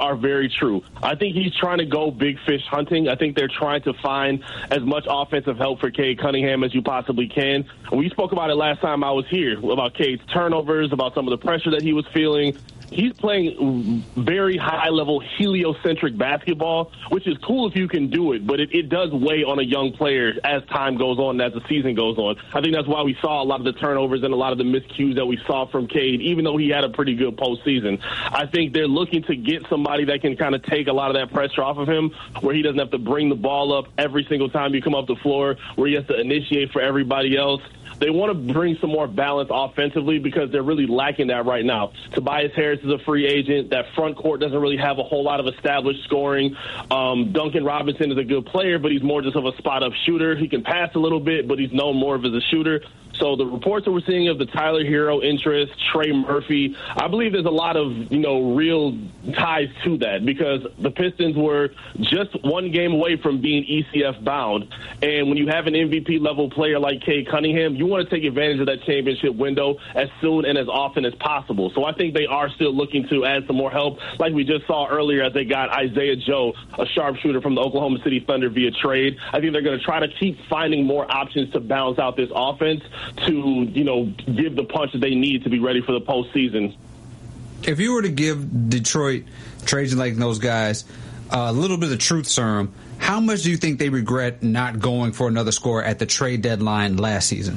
are very true. I think he's trying to go big fish hunting. I think they're trying to find as much offensive help for Cade Cunningham as you possibly can. We spoke about it last time I was here, about Cade's turnovers, about some of the pressure that he was feeling. He's playing very high-level heliocentric basketball, which is cool if you can do it, but it does weigh on a young player as time goes on, as the season goes on. I think that's why we saw a lot of the turnovers and a lot of the miscues that we saw from Cade, even though he had a pretty good postseason. I think they're looking to get somebody that can kind of take a lot of that pressure off of him, where he doesn't have to bring the ball up every single time you come up the floor, where he has to initiate for everybody else. They want to bring some more balance offensively because they're really lacking that right now. Tobias Harris is a free agent. That front court doesn't really have a whole lot of established scoring. Duncan Robinson is a good player, but he's more just of a spot-up shooter. He can pass a little bit, but he's known more of as a shooter. So the reports that we're seeing of the Tyler Hero interest, Trey Murphy, I believe there's a lot of, real ties to that because the Pistons were just one game away from being ECF bound. And when you have an MVP level player like Cade Cunningham, you want to take advantage of that championship window as soon and as often as possible. So I think they are still looking to add some more help, like we just saw earlier as they got Isaiah Joe, a sharpshooter from the Oklahoma City Thunder via trade. I think they're going to try to keep finding more options to balance out this offense to, give the punch that they need to be ready for the postseason. If you were to give Detroit, Trajan Lake, and those guys a little bit of the truth serum, how much do you think they regret not going for another scorer at the trade deadline last season?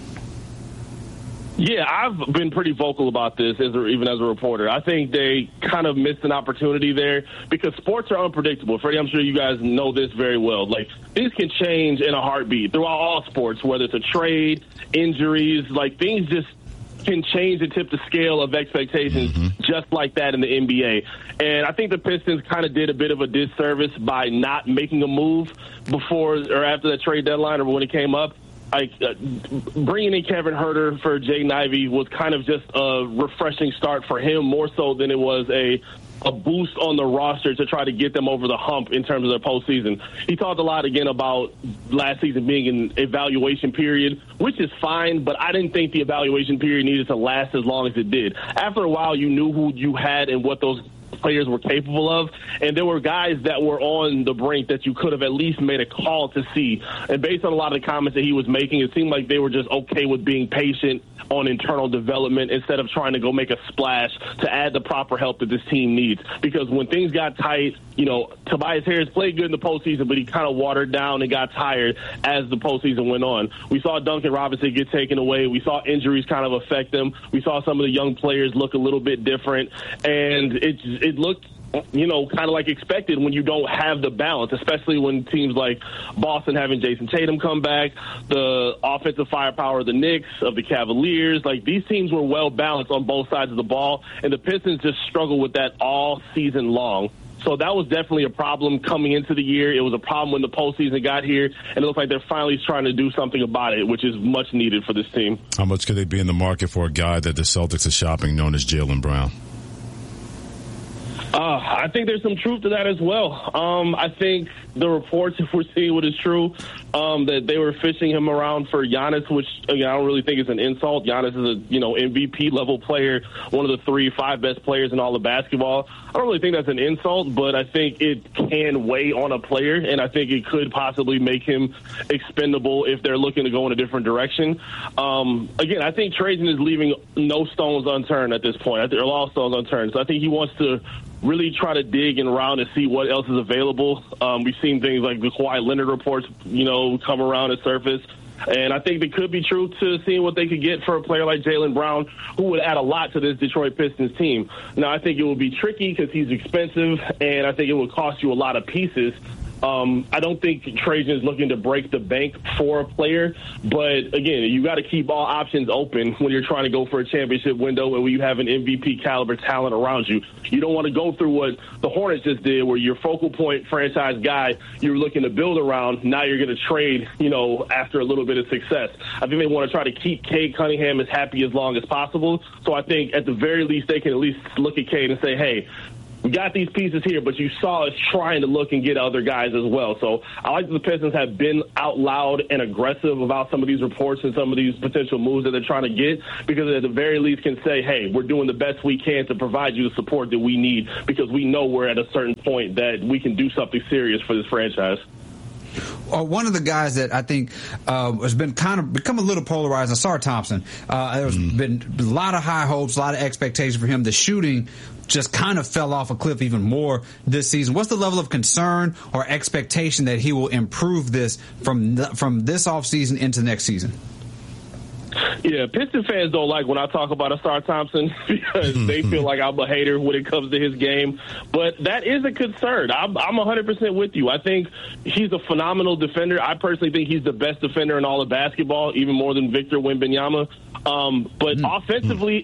Yeah, I've been pretty vocal about this even as a reporter. I think they kind of missed an opportunity there because sports are unpredictable. Freddie, I'm sure you guys know this very well. Like, things can change in a heartbeat throughout all sports, whether it's a trade, injuries, things just can change and tip the scale of expectations just like that in the NBA. And I think the Pistons kind of did a bit of a disservice by not making a move before or after the trade deadline or when it came up. Bringing in Kevin Huerter for Jaden Ivey was kind of just a refreshing start for him, more so than it was a boost on the roster to try to get them over the hump in terms of their postseason. He talked a lot again about last season being an evaluation period, which is fine, but I didn't think the evaluation period needed to last as long as it did. After a while, you knew who you had and what those players were capable of, and there were guys that were on the brink that you could have at least made a call to see. And based on a lot of the comments that he was making, it seemed like they were just okay with being patient on internal development instead of trying to go make a splash to add the proper help that this team needs. Because when things got tight, Tobias Harris played good in the postseason, but he kind of watered down and got tired as the postseason went on. We saw Duncan Robinson get taken away. We saw injuries kind of affect them. We saw some of the young players look a little bit different, and it looked kind of like expected when you don't have the balance, especially when teams like Boston having Jason Tatum come back, the offensive firepower of the Knicks, of the Cavaliers. These teams were well balanced on both sides of the ball, and the Pistons just struggled with that all season long. So that was definitely a problem coming into the year. It was a problem when the postseason got here, and it looks like they're finally trying to do something about it, which is much needed for this team. How much could they be in the market for a guy that the Celtics are shopping known as Jaylen Brown? I think there's some truth to that as well. I think the reports, if we're seeing what is true, that they were fishing him around for Giannis, which again, I don't really think is an insult. Giannis is a MVP level player, one of the 3-5 best players in all of basketball. I don't really think that's an insult, but I think it can weigh on a player, and I think it could possibly make him expendable if they're looking to go in a different direction. Again, I think Trajan is leaving no stones unturned at this point. There are all stones unturned, so I think he wants to really try to dig and around and see what else is available. We've seen things like the Kawhi Leonard reports, come around and surface. And I think it could be true to seeing what they could get for a player like Jaylen Brown, who would add a lot to this Detroit Pistons team. Now, I think it will be tricky because he's expensive, and I think it will cost you a lot of pieces. I don't think Trajan is looking to break the bank for a player, but again, you got to keep all options open when you're trying to go for a championship window and when you have an MVP caliber talent around you. You don't want to go through what the Hornets just did, where your focal point franchise guy you're looking to build around, now you're going to trade, after a little bit of success. I think they want to try to keep Cade Cunningham as happy as long as possible. So I think at the very least they can at least look at Cade and say, hey, we got these pieces here, but you saw us trying to look and get other guys as well. So I like that the Pistons have been out loud and aggressive about some of these reports and some of these potential moves that they're trying to get, because at the very least can say, hey, we're doing the best we can to provide you the support that we need, because we know we're at a certain point that we can do something serious for this franchise. One of the guys that I think has been become a little polarized, Ausar Thompson. There's been a lot of high hopes, a lot of expectation for him. The shooting just kind of fell off a cliff even more this season. What's the level of concern or expectation that he will improve this from this offseason into next season? Yeah, Piston fans don't like when I talk about Ausar Thompson because they feel like I'm a hater when it comes to his game. But that is a concern. I'm 100% with you. I think he's a phenomenal defender. I personally think he's the best defender in all of basketball, even more than Victor Wembanyama. But offensively,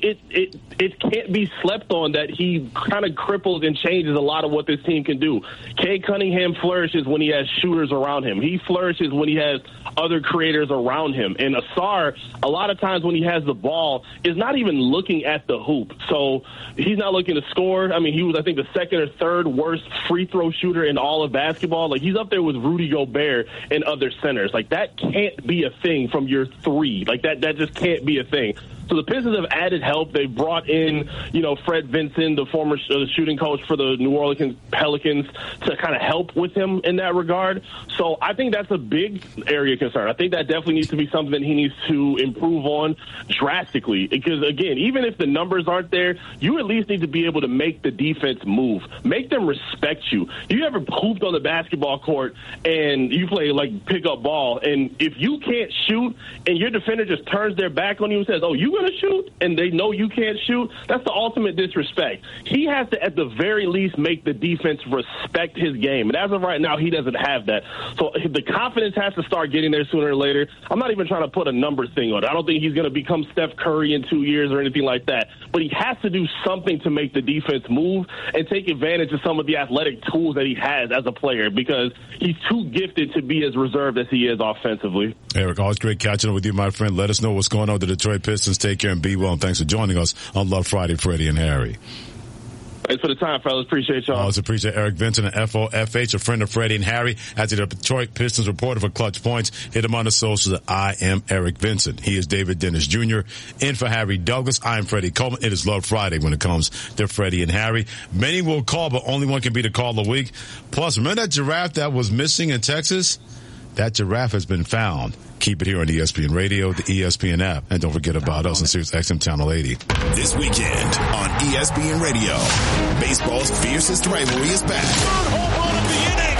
it can't be slept on that he kind of cripples and changes a lot of what this team can do. Cade Cunningham flourishes when he has shooters around him. He flourishes when he has other creators around him. And Ausar, a lot of times when he has the ball, is not even looking at the hoop. So he's not looking to score. I mean, he was, I think, the second or third worst free throw shooter in all of basketball. Like, he's up there with Rudy Gobert and other centers. Like, that can't be a thing from your three. Like, that just can't be a thing. So the Pistons have added help. They brought in, Fred Vinson, the former shooting coach for the New Orleans Pelicans, to kind of help with him in that regard. So I think that's a big area of concern. I think that definitely needs to be something that he needs to improve on drastically. Because, again, even if the numbers aren't there, you at least need to be able to make the defense move. Make them respect you. You ever hooped on the basketball court and you play, like, pick-up ball, and if you can't shoot and your defender just turns their back on you and says, oh, you going to shoot, and they know you can't shoot, that's the ultimate disrespect. He has to, at the very least, make the defense respect his game. And as of right now, he doesn't have that. So the confidence has to start getting there sooner or later. I'm not even trying to put a number thing on it. I don't think he's going to become Steph Curry in 2 years or anything like that. But he has to do something to make the defense move and take advantage of some of the athletic tools that he has as a player, because he's too gifted to be as reserved as he is offensively. Eric, always great catching up with you, my friend. Let us know what's going on with the Detroit Pistons. Take care and be well, and thanks for joining us on Love Friday, Freddie and Harry. Thanks for the time, fellas. Appreciate y'all. Always appreciate Eric Vinson at FOFH, a friend of Freddie and Harry, as the Detroit Pistons reporter for Clutch Points. Hit him on the socials at I am Eric Vinson. He is David Dennis Jr. In for Harry Douglas, I am Freddie Coleman. It is Love Friday when it comes to Freddie and Harry. Many will call, but only one can be the call of the week. Plus, remember that giraffe that was missing in Texas? That giraffe has been found. Keep it here on ESPN Radio, the ESPN app, and don't forget about us on Sirius XM Channel 80. This weekend on ESPN Radio, baseball's fiercest rivalry is back. Third home run of the inning,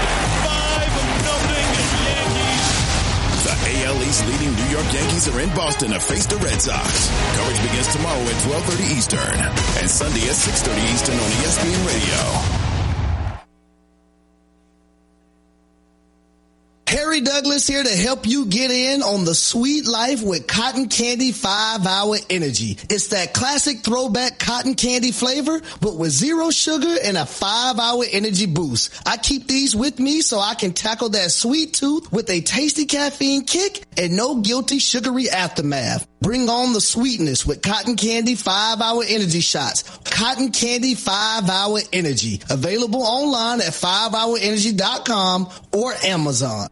5-0 Yankees. The AL East leading New York Yankees are in Boston to face the Red Sox. Coverage begins tomorrow at 12:30 Eastern and Sunday at 6:30 Eastern on ESPN Radio. Harry Douglas here to help you get in on the sweet life with Cotton Candy 5-Hour Energy. It's that classic throwback cotton candy flavor, but with zero sugar and a 5-hour energy boost. I keep these with me so I can tackle that sweet tooth with a tasty caffeine kick and no guilty sugary aftermath. Bring on the sweetness with Cotton Candy 5-Hour Energy Shots. Cotton Candy 5-Hour Energy. Available online at 5hourenergy.com or Amazon.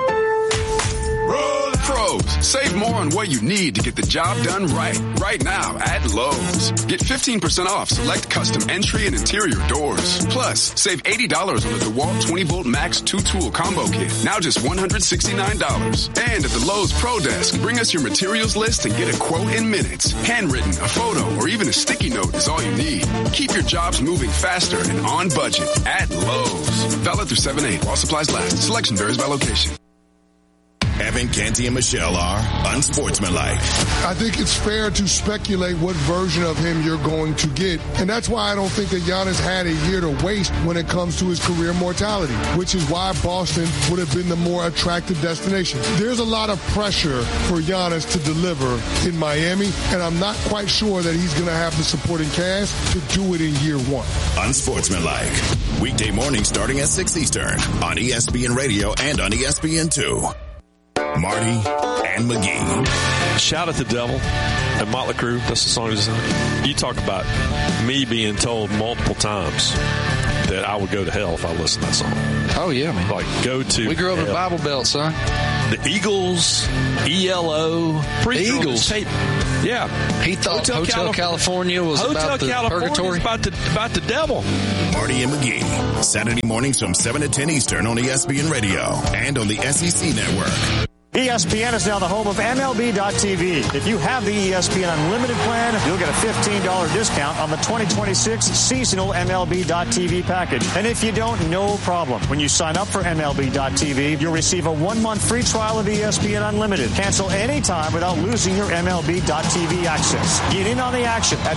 Pros, save more on what you need to get the job done right. Right now at Lowe's. Get 15% off select custom entry and interior doors. Plus, save $80 on the DeWalt 20-volt Max 2-tool combo kit. Now just $169. And at the Lowe's Pro Desk, bring us your materials list and get a quote in minutes. Handwritten, a photo, or even a sticky note is all you need. Keep your jobs moving faster and on budget at Lowe's. Valid through 7/8 while supplies last. Selection varies by location. Evan, Canty, and Michelle are unsportsmanlike. I think it's fair to speculate what version of him you're going to get. And that's why I don't think that Giannis had a year to waste when it comes to his career mortality, which is why Boston would have been the more attractive destination. There's a lot of pressure for Giannis to deliver in Miami, and I'm not quite sure that he's going to have the supporting cast to do it in year one. Unsportsmanlike. Weekday morning starting at 6 Eastern on ESPN Radio and on ESPN2. Marty and McGee. Shout at the Devil and Motley Crue. That's the song design. You talk about me being told multiple times that I would go to hell if I listened to that song. Oh, yeah, man. Like, go to We grew up in the Bible Belt, son. The Eagles, ELO. Eagles. Tape. Yeah. He thought Hotel California was about the purgatory. About the devil. Marty and McGee, Saturday mornings from 7 to 10 Eastern on ESPN Radio and on the SEC Network. ESPN is now the home of MLB.TV. If you have the ESPN Unlimited plan, you'll get a $15 discount on the 2026 seasonal MLB.TV package. And if you don't, no problem. When you sign up for MLB.TV, you'll receive a 1-month free trial of ESPN Unlimited. Cancel anytime without losing your MLB.TV access. Get in on the action at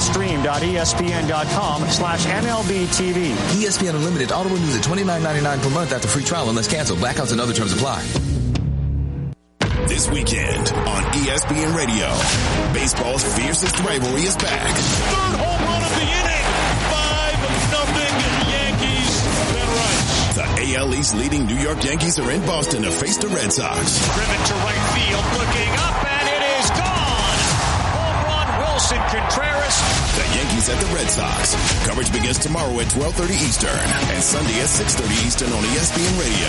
stream.espn.com/MLBTV. ESPN Unlimited auto renews at $29.99 per month after free trial unless canceled. Blackouts and other terms apply. This weekend on ESPN Radio, baseball's fiercest rivalry is back. Third home run of the inning. 5-0 Yankees. Ben Rice. The AL East leading New York Yankees are in Boston to face the Red Sox. Driven to right field, looking up, and it is gone. Home run, Wilson Contreras. The Yankees at the Red Sox. Coverage begins tomorrow at 12:30 Eastern and Sunday at 6:30 Eastern on ESPN Radio.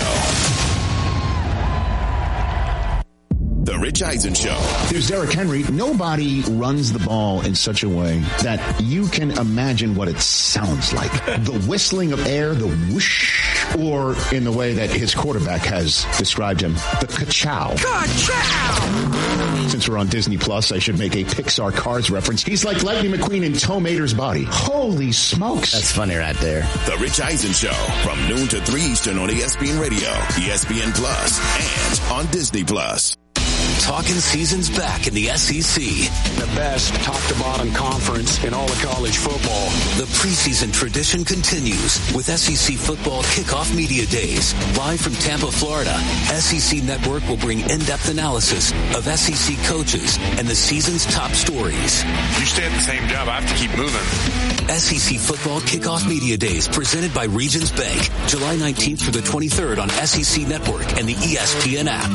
The Rich Eisen Show. There's Derrick Henry. Nobody runs the ball in such a way that you can imagine what it sounds like. The whistling of air, the whoosh, or in the way that his quarterback has described him, the ka-chow. Ka-chow! Since we're on Disney Plus, I should make a Pixar Cars reference. He's like Lightning McQueen in Tow Mater's body. Holy smokes. That's funny right there. The Rich Eisen Show from noon to 3 Eastern on ESPN Radio, ESPN Plus, and on Disney Plus. Talking season's back in the SEC. The best top-to-bottom conference in all of college football. The preseason tradition continues with SEC Football Kickoff Media Days. Live from Tampa, Florida, SEC Network will bring in-depth analysis of SEC coaches and the season's top stories. You stay at the same job, I have to keep moving. SEC Football Kickoff Media Days presented by Regions Bank. July 19th through the 23rd on SEC Network and the ESPN app.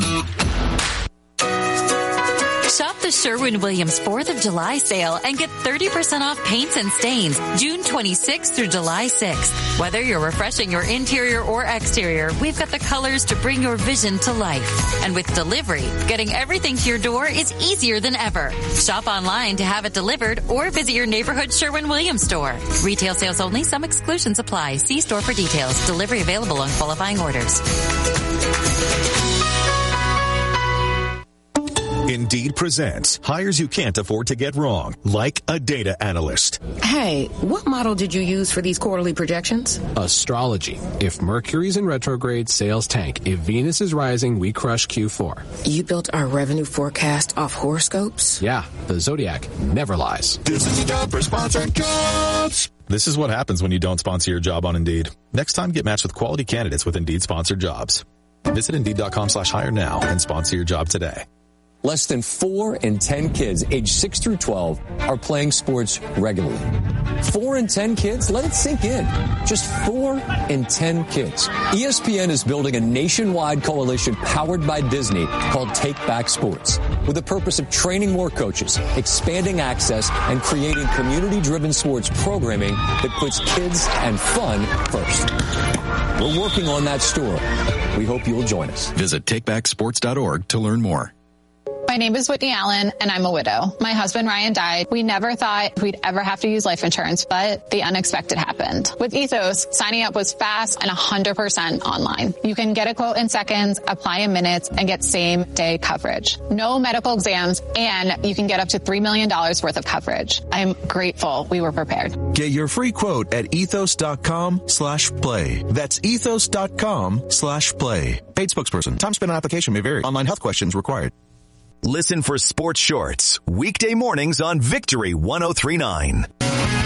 Shop the Sherwin-Williams 4th of July sale and get 30% off paints and stains June 26th through July 6th. Whether you're refreshing your interior or exterior, we've got the colors to bring your vision to life. And with delivery, getting everything to your door is easier than ever. Shop online to have it delivered or visit your neighborhood Sherwin-Williams store. Retail sales only. Some exclusions apply. See store for details. Delivery available on qualifying orders. Indeed presents hires you can't afford to get wrong, like a data analyst. Hey, what model did you use for these quarterly projections? Astrology. If Mercury's in retrograde, sales tank. If Venus is rising, we crush Q4. You built our revenue forecast off horoscopes? Yeah, the Zodiac never lies. This is the job for sponsored jobs. This is what happens when you don't sponsor your job on Indeed. Next time, get matched with quality candidates with Indeed sponsored jobs. Visit Indeed.com/hire now and sponsor your job today. Less than 4 in 10 kids aged 6 through 12 are playing sports regularly. 4 in 10 kids? Let it sink in. Just 4 in 10 kids. ESPN is building a nationwide coalition powered by Disney called Take Back Sports, with the purpose of training more coaches, expanding access, and creating community-driven sports programming that puts kids and fun first. We're working on that story. We hope you'll join us. Visit takebacksports.org to learn more. My name is Whitney Allen, and I'm a widow. My husband, Ryan, died. We never thought we'd ever have to use life insurance, but the unexpected happened. With Ethos, signing up was fast and 100% online. You can get a quote in seconds, apply in minutes, and get same-day coverage. No medical exams, and you can get up to $3 million worth of coverage. I'm grateful we were prepared. Get your free quote at ethos.com/play. That's ethos.com/play. Paid spokesperson. Time spent on application may vary. Online health questions required. Listen for Sports Shorts weekday mornings on Victory 103.9.